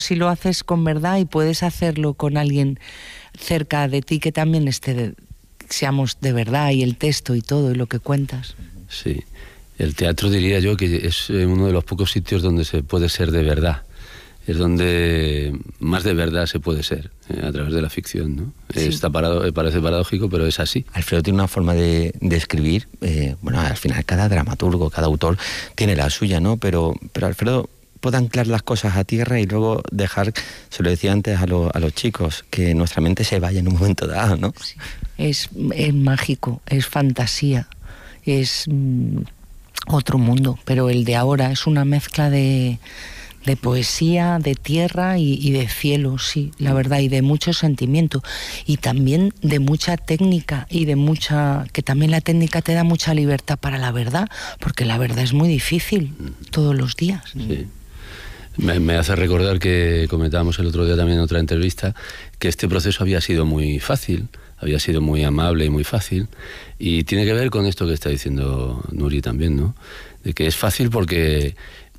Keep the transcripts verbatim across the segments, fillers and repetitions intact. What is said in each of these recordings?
Si lo haces con verdad y puedes hacerlo con alguien cerca de ti que también esté, de, seamos de verdad, y el texto y todo, y lo que cuentas. Sí, el teatro diría yo que es uno de los pocos sitios donde se puede ser de verdad. Es donde más de verdad se puede ser, eh, a través de la ficción, ¿no? Sí. Está parado, parece paradójico, pero es así. Alfredo tiene una forma de, de escribir, eh, bueno, al final cada dramaturgo, cada autor tiene la suya, ¿no? Pero, pero Alfredo puede anclar las cosas a tierra y luego dejar, se lo decía antes a, lo, a los chicos, que nuestra mente se vaya en un momento dado, ¿no? Sí. Es, es mágico, es fantasía, es mm, otro mundo, pero el de ahora es una mezcla de... de poesía, de tierra y, y de cielo, sí, la verdad, y de mucho sentimiento, y también de mucha técnica, y de mucha, que también la técnica te da mucha libertad para la verdad, porque la verdad es muy difícil todos los días. Sí. Me, me hace recordar que comentábamos el otro día también en otra entrevista, que este proceso había sido muy fácil, había sido muy amable y muy fácil, y tiene que ver con esto que está diciendo Nuri también, ¿no? De que es fácil porque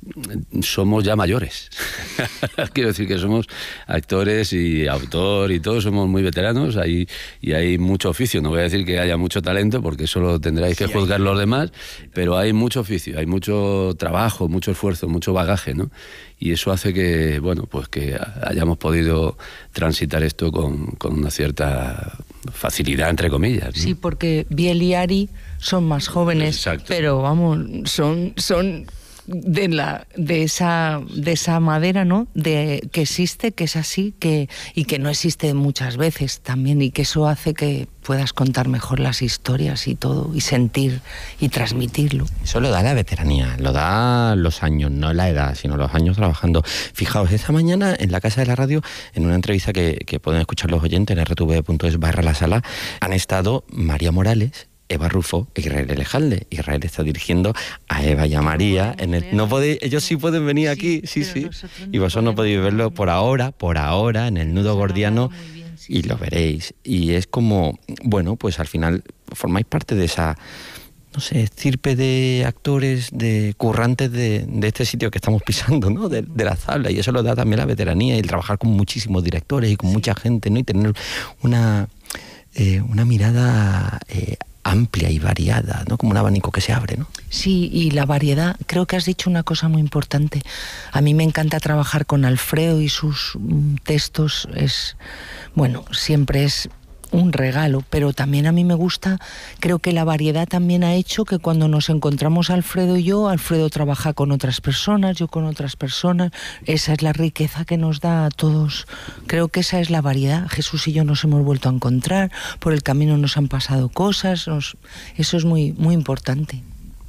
somos ya mayores. Quiero decir que somos actores y autor y todos somos muy veteranos, hay, y hay mucho oficio. No voy a decir que haya mucho talento, porque eso lo tendráis que sí, juzgar hay... los demás, pero hay mucho oficio, hay mucho trabajo, mucho esfuerzo, mucho bagaje, ¿no? Y eso hace que, bueno, pues que hayamos podido transitar esto con, con una cierta facilidad, entre comillas, ¿no? Sí, porque Biel y Ari son más jóvenes. Exacto. Pero vamos, son... son... de la de esa de esa madera, ¿no? De que existe, que es así, que y que no existe muchas veces también, y que eso hace que puedas contar mejor las historias y todo, y sentir y transmitirlo. Eso lo da la veteranía, lo da los años, no la edad, sino los años trabajando. Fijaos, esta mañana en la Casa de la Radio, en una entrevista que, que pueden escuchar los oyentes en erre te ve punto es barra la sala, han estado María Morales, Eva Rufo e Israel Elejalde. Israel está dirigiendo a Eva y a María. En el, no podéis, ellos sí pueden venir aquí, sí, sí. Y vosotros no podéis verlo por ahora, por ahora, en el Nudo Gordiano, y lo veréis. Y es como, bueno, pues al final formáis parte de esa, no sé, estirpe de actores, de currantes de, de este sitio que estamos pisando, ¿no? De, de la Zabla. Y eso lo da también la veteranía, y el trabajar con muchísimos directores y con mucha gente, ¿no? Y tener una, eh, una mirada... Eh, amplia y variada, ¿no? Como un abanico que se abre, ¿no? Sí, y la variedad, creo que has dicho una cosa muy importante. A mí me encanta trabajar con Alfredo y sus mm, textos, es, bueno, siempre es un regalo, pero también a mí me gusta, creo que la variedad también ha hecho que cuando nos encontramos Alfredo y yo, Alfredo trabaja con otras personas, yo con otras personas, esa es la riqueza que nos da a todos, creo que esa es la variedad. Jesús y yo nos hemos vuelto a encontrar, por el camino nos han pasado cosas, nos, eso es muy, muy importante.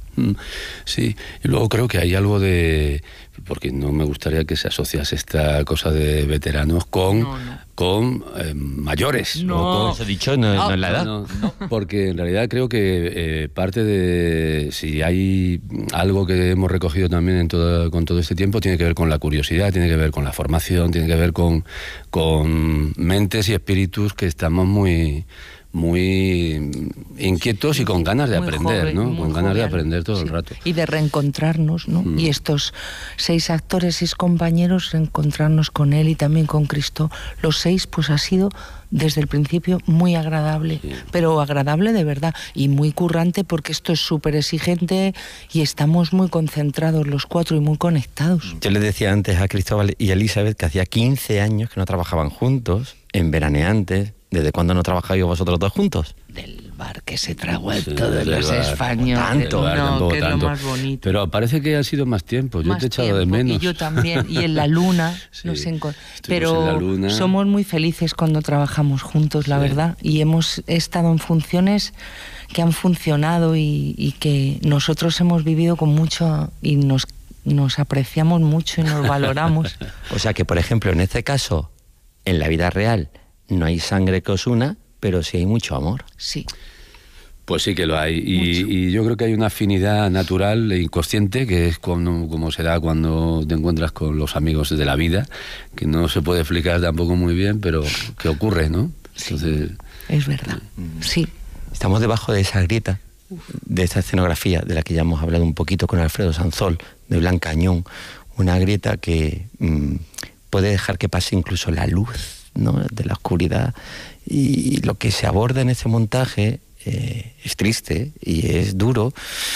Sí, y luego creo que hay algo de... porque no me gustaría que se asociase esta cosa de veteranos con, no, no. con eh, mayores. No, eso he dicho, no, no, no es la edad. No, no, porque en realidad creo que eh, parte de... si hay algo que hemos recogido también en todo, con todo este tiempo, tiene que ver con la curiosidad, tiene que ver con la formación, tiene que ver con, con mentes y espíritus que estamos muy... muy inquietos, sí, y con ganas de aprender, joven, ¿no? Con ganas joven, de aprender todo, sí, el rato. Y de reencontrarnos, ¿no? Mm. Y estos seis actores, seis compañeros, reencontrarnos con él y también con Cristo, los seis, pues ha sido desde el principio muy agradable, sí, pero agradable de verdad, y muy currante, porque esto es súper exigente y estamos muy concentrados los cuatro y muy conectados. Yo les decía antes a Cristóbal y a Elizabeth que hacía quince años que no trabajaban juntos, en veraneantes. ¿Desde cuándo no trabajáis vosotros dos juntos? Del bar que se tragó el sí, todos los españoles. Tanto, bar, no, que tanto. Es lo más bonito. Pero parece que ha sido más tiempo. Yo más te he echado tiempo, de menos. Y yo también. Y en la luna sí, nos encontramos. Pero en la luna. Somos muy felices cuando trabajamos juntos, la sí. verdad. Y hemos estado en funciones que han funcionado y, y que nosotros hemos vivido con mucho y nos, nos apreciamos mucho y nos valoramos. O sea que, por ejemplo, en este caso, en la vida real, no hay sangre que os una, pero sí hay mucho amor. Sí. Pues sí que lo hay. Y, y yo creo que hay una afinidad natural e inconsciente, que es como, como se da cuando te encuentras con los amigos de la vida, que no se puede explicar tampoco muy bien, pero que ocurre, ¿no? Sí, entonces, es verdad. Sí. Estamos debajo de esa grieta, de esta escenografía de la que ya hemos hablado un poquito con Alfredo Sanzol, de Blanca Añón, una grieta que... Mmm, puede dejar que pase incluso la luz, ¿no?, de la oscuridad. Y lo que se aborda en ese montaje eh, es triste y es duro,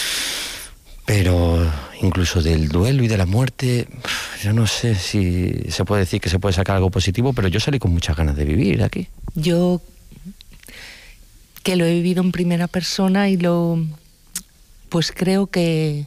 pero incluso del duelo y de la muerte, yo no sé si se puede decir que se puede sacar algo positivo, pero yo salí con muchas ganas de vivir aquí. Yo, que lo he vivido en primera persona y lo... pues creo que...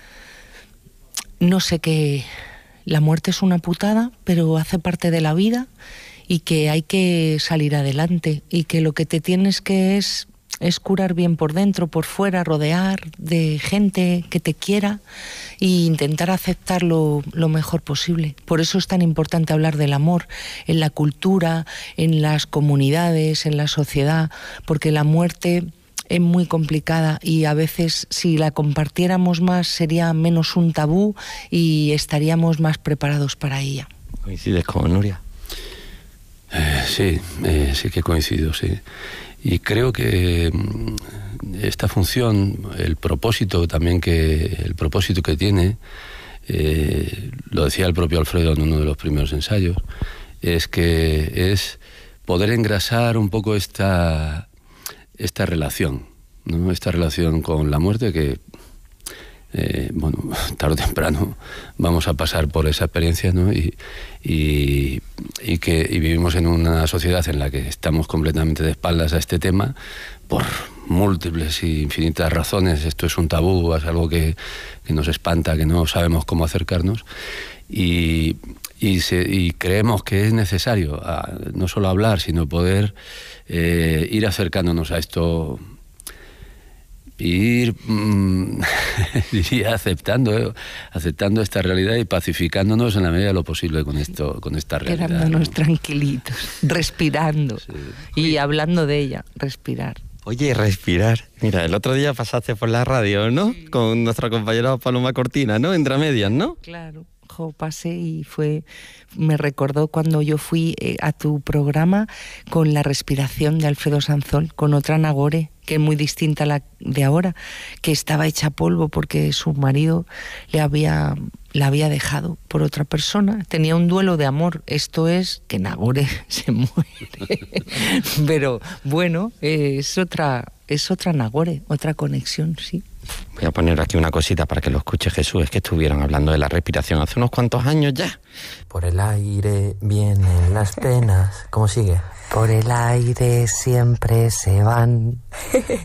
no sé, que la muerte es una putada, pero hace parte de la vida y que hay que salir adelante y que lo que te tienes que es... es curar bien por dentro, por fuera, rodear de gente que te quiera e intentar aceptarlo lo mejor posible. Por eso es tan importante hablar del amor en la cultura, en las comunidades, en la sociedad, porque la muerte es muy complicada y a veces si la compartiéramos más sería menos un tabú y estaríamos más preparados para ella. ¿Coincides con Nuria? Eh, sí, eh, sí que coincido, sí. Y creo que esta función, el propósito también que el propósito que tiene, eh, lo decía el propio Alfredo en uno de los primeros ensayos, es que es poder engrasar un poco esta esta relación, ¿no? Esta relación con la muerte que Eh, bueno, tarde o temprano vamos a pasar por esa experiencia, ¿no? Y, y, y que y vivimos en una sociedad en la que estamos completamente de espaldas a este tema por múltiples e infinitas razones. Esto es un tabú, es algo que, que nos espanta, que no sabemos cómo acercarnos y, y, se, y creemos que es necesario a, no solo hablar, sino poder eh, ir acercándonos a esto, ir, mmm, diría, aceptando, eh, aceptando esta realidad y pacificándonos en la medida de lo posible con esto, con esta realidad. Quedándonos, ¿no?, tranquilitos, respirando, sí, y hablando de ella, respirar. Oye, respirar. Mira, el otro día pasaste por la radio, ¿no? Sí. Con nuestra compañera Paloma Cortina, ¿no? Entre medias, ¿no? Claro. Jo, pasé y fue, me recordó cuando yo fui eh, a tu programa con la respiración de Alfredo Sanzol, con otra Nagore, que es muy distinta a la de ahora, que estaba hecha polvo porque su marido le había, la había dejado por otra persona. Tenía un duelo de amor. Esto es que Nagore se muere. Pero bueno, eh, es otra, es otra Nagore, otra conexión, sí. Voy a poner aquí una cosita para que lo escuche Jesús. Es que estuvieron hablando de la respiración hace unos cuantos años ya. Por el aire vienen las penas. ¿Cómo sigue? Por el aire siempre se van